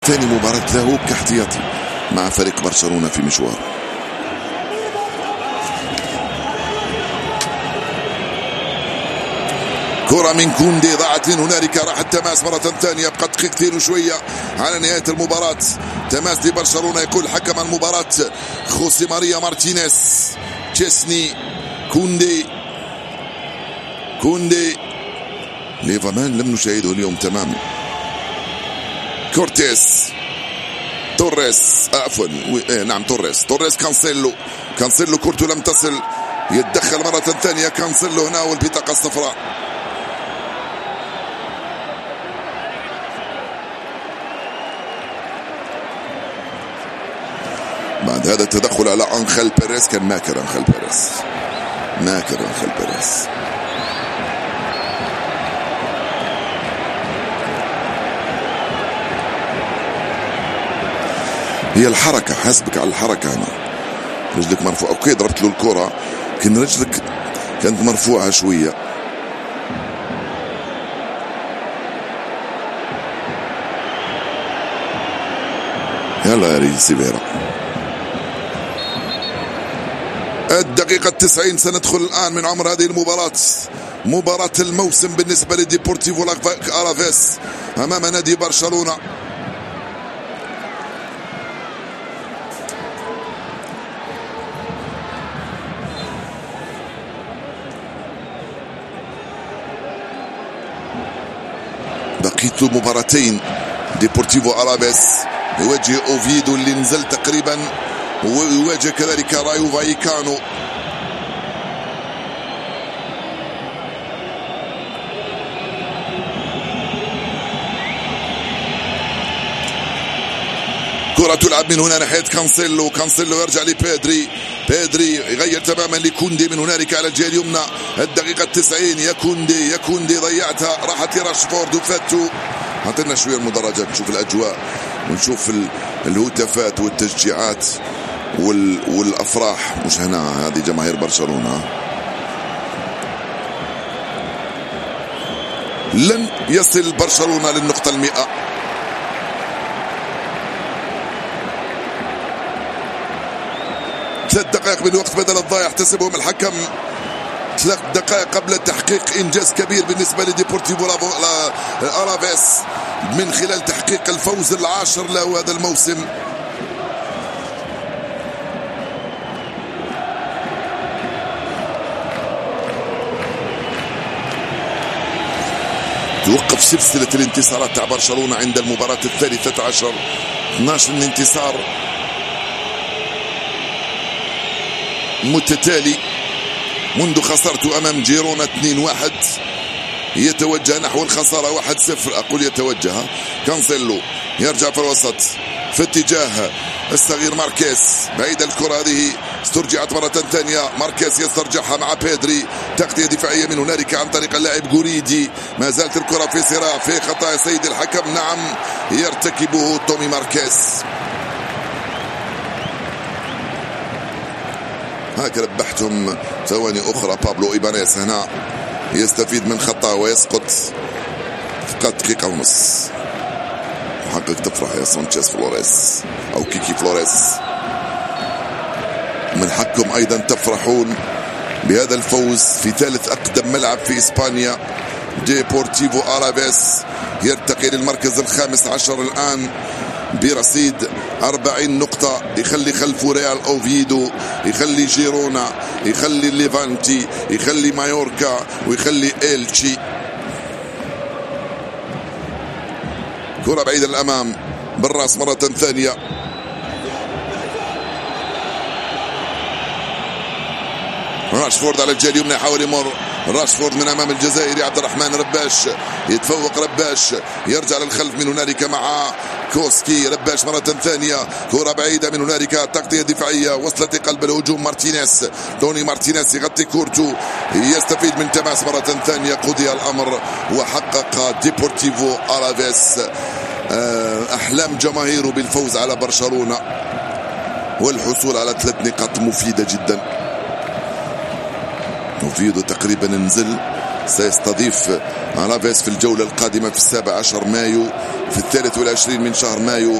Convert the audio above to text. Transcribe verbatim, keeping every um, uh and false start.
ثاني مباراة له كاحتياطي مع فريق برشلونة في مشوار. كرة من كوندي ضاعت من هنالك، راح التماس مرة ثانية، بقى دقيقتين وشوية على نهاية المباراة. تماس لبرشلونة، يقول حكم المباراة خوسي ماريا مارتينيز. تشيسني، كوندي كوندي ليفامان لم نشاهده اليوم تماما. كورتيس، توريس، عفوا آه نعم توريس توريس كانسيلو كانسيلو كورته لم تصل، يتدخل مرة ثانية كانسيلو هنا والبطاقة الصفراء. بعد هذا التدخل على أنخيل بيريز، كان ماكر أنخيل بيريز ماكر أنخيل بيريز. هي الحركة، حسبك على الحركة هنا، رجلك مرفوعة. اوكي ضربت له الكرة، لكن رجلك كانت مرفوعة شوية. يلا يا ريل سيفيرا. الدقيقة التسعين سندخل الآن من عمر هذه المباراة، مباراة الموسم بالنسبة لديبورتيفو ألافيس أمام نادي برشلونة. بقيت مباراتين. ديبورتيفو ألافيس يواجه أوفيدو اللي نزل تقريبا، ويواجه كذلك رايو فايكانو. كرة تلعب من هنا ناحية كانسيلو، كانسيلو يرجع لبيدري، بيدري يغير تماما لكوندي من هنالك على الجهة اليمنى. الدقيقة التسعين، يا كوندي يا كوندي ضيعتها، راحت لراشفورد وفاتو. عطينا شوية المدرجات نشوف الأجواء ونشوف الهتافات والتشجيعات والأفراح. مش هنا هذه جماهير برشلونة. لن يصل برشلونة للنقطة المئة. ثلاث دقائق من وقت بدل الضائع احتسبهم الحكم. ثلاث دقائق قبل تحقيق إنجاز كبير بالنسبة لديبورتيفو ألافيس من خلال تحقيق الفوز العاشر له هذا الموسم. توقف سلسلة الانتصارات تاع برشلونة عند المباراة الثالثة عشر، اثني عشر انتصار متتالي منذ خسارته أمام جيرونا اثنين واحد. يتوجه نحو الخسارة واحد صفر، أقول يتوجه. كانسيلو يرجع في الوسط في اتجاه الصغير ماركيز، بعيد الكرة هذه استرجعت مرة ثانية. ماركيز يسترجعها مع بيدري، تغطية دفاعية من هنالك عن طريق اللاعب غوريدي. ما زالت الكرة في صراع، في خطأ سيد الحكم نعم يرتكبه تومي ماركيز. هاك ربحتهم ثواني أخرى. بابلو إيبانيز هنا يستفيد من خطأ ويسقط. فقط دقيقة ونص. حقك تفرح يا سانشيز فلوريس أو كيكي فلوريس، من حقكم أيضا تفرحون بهذا الفوز في ثالث أقدم ملعب في إسبانيا. ديبورتيفو ألافيس يرتقي للمركز الخامس عشر الآن برصيد أربعين نقطة، يخلي خلفه ريال أوفيدو، يخلي جيرونا، يخلي ليفانتي، يخلي مايوركا، ويخلي إلتشي. كرة بعيدة الأمام بالراس مرة ثانية. راشفورد على الجهة اليمنى يحاول يمر. راشفورد من أمام الجزائري عبد الرحمن رباش، يتفوق رباش، يرجع للخلف من هنالك مع كوسكي. رباش مرة ثانية، كرة بعيدة من هنالك، تغطية دفاعية وصلت لقلب الهجوم. مارتينيز، توني مارتينيز يغطي كورتو، يستفيد من تماس مرة ثانية. قضي الأمر وحقق ديبورتيفو ألافيس أحلام جماهيره بالفوز على برشلونة والحصول على ثلاث نقاط مفيدة جدا. أوفيدو تقريبا نزل، سيستضيف ألافيس في الجولة القادمة في السابع عشر مايو، في الثالث والعشرين من شهر مايو.